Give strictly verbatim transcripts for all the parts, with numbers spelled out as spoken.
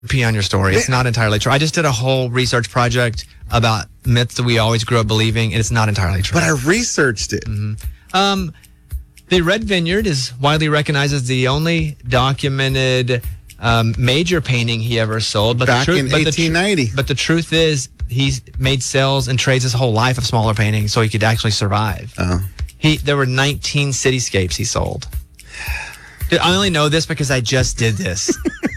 Pee on your story. It's not entirely true. I just did a whole research project about myths that we always grew up believing, and it's not entirely true. But I researched it. Mm-hmm. Um, the Red Vineyard is widely recognized as the only documented um, major painting he ever sold. But Back the truth, in but eighteen ninety. The tr- but the truth is, he's made sales and trades his whole life of smaller paintings so he could actually survive. Oh. He There were nineteen cityscapes he sold. Dude, I only know this because I just did this.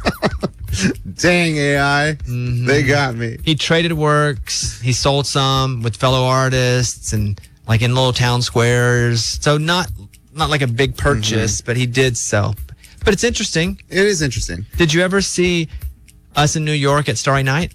Dang, A I. Mm-hmm. They got me. He traded works. He sold some with fellow artists and like in little town squares. So not not like a big purchase, mm-hmm. but he did sell. But it's interesting. It is interesting. Did you ever see us in New York at Starry Night?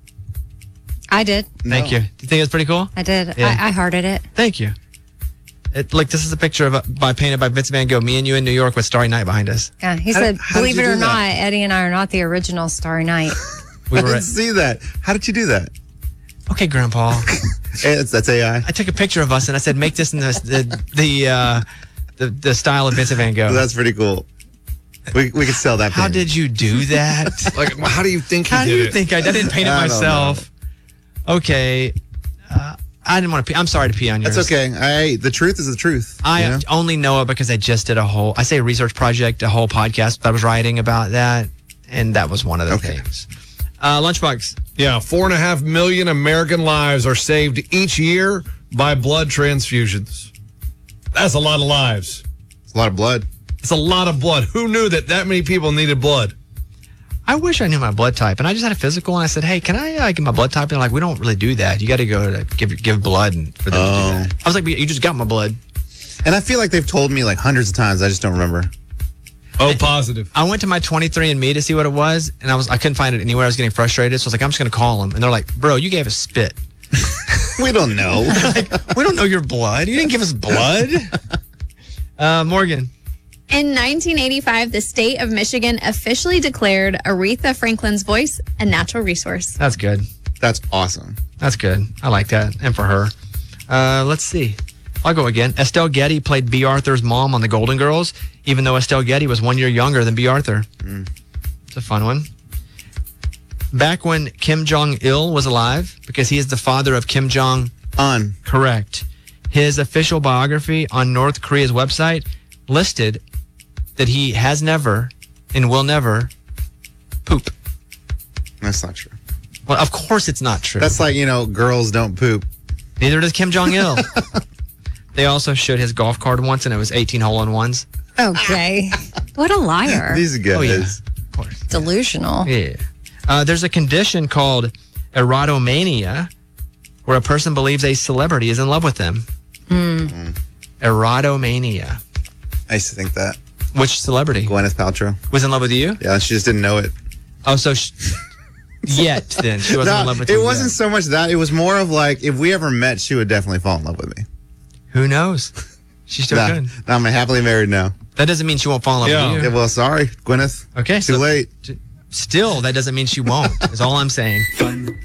I did. Thank No. you. Do you think it was pretty cool? I did. Yeah. I, I hearted it. Thank you. It, like this is a picture of a, by painted by Vincent Van Gogh. Me and you in New York with Starry Night behind us. Yeah, he How said, did- how did believe you it or do not, that? Eddie and I are not the original Starry Night. We I were didn't at, see that. How did you do that? okay, Grandpa. It's, that's A I. I took a picture of us and I said, make this in the the the, uh, the, the style of Vincent Van Gogh. That's pretty cool. We we could sell that. How painting. did you do that? Like, how do you think How he do did you it? think I, I didn't paint it I don't myself? Okay. Uh, I didn't want to pee. I'm sorry to pee on yours. That's okay. I the truth is the truth. I you know? only know it because I just did a whole, I say a research project, a whole podcast that I was writing about that. And that was one of the Okay. things. Uh, Lunchbox. Yeah, four and a half million American lives are saved each year by blood transfusions. That's a lot of lives. It's a lot of blood. It's a lot of blood. Who knew that that many people needed blood? I wish I knew my blood type. And I just had a physical and I said, hey, can I uh, get my blood type? And they're like, we don't really do that. You got to go to give give blood and for them to Oh. do that. I was like, but you just got my blood. And I feel like they've told me like hundreds of times. I just don't remember. Oh, positive. I went to my twenty-three and me to see what it was, and I was I couldn't find it anywhere. I was getting frustrated, so I was like, I'm just gonna call them. And they're like, bro, you gave us spit. We don't know. Like, we don't know your blood. You didn't give us blood. Uh, Morgan. In nineteen eighty-five, the state of Michigan officially declared Aretha Franklin's voice a natural resource. That's good. That's awesome. That's good. I like that. And for her. Uh, let's see. I'll go again. Estelle Getty played B. Arthur's mom on The Golden Girls, even though Estelle Getty was one year younger than B. Arthur. Mm. It's a fun one. Back when Kim Jong-il was alive, because he is the father of Kim Jong, On. correct. His official biography on North Korea's website listed that he has never and will never poop. That's not true. Well, of course it's not true. That's like, you know, girls don't poop. Neither does Kim Jong-il. They also showed his golf cart once, and it was eighteen hole-in-ones. Okay. What a liar. These guys. Oh, yeah. Of course. Delusional. Yeah. Uh, there's a condition called erotomania where a person believes a celebrity is in love with them. Mm. Erotomania. I used to think that. Which celebrity? Gwyneth Paltrow. Was in love with you? Yeah, she just didn't know it. Oh, so sh- yet then. She wasn't No, in love with it you wasn't yet. so much that. It was more of like, if we ever met, she would definitely fall in love with me. Who knows? She still Nah, could. nah, I'm happily married now. That doesn't mean she won't fall in love Yeah. with you. Yeah, well, sorry, Gwyneth. Okay. Too so late. Still, that doesn't mean she won't, is all I'm saying.